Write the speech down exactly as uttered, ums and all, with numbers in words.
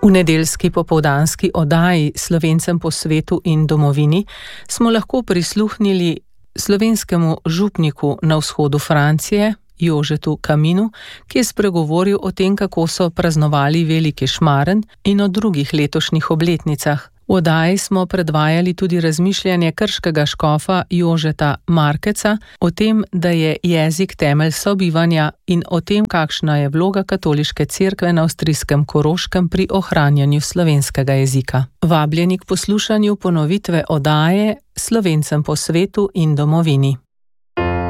V nedeljski popoldanski oddaji Slovencem po svetu in domovini smo lahko prisluhnili slovenskemu župniku na vzhodu Francije, Jožetu Kaminu, ki je spregovoril o tem, kako so praznovali veliki šmaren in o drugih letošnjih obletnicah. V oddaji smo predvajali tudi razmišljanje krškega škofa Jožeta Markeca o tem, da je jezik temelj sobivanja in o tem, kakšna je vloga katoliške cerkve na avstrijskem Koroškem pri ohranjanju slovenskega jezika. Vabljeni k poslušanju ponovitve oddaje Slovencem po svetu in domovini.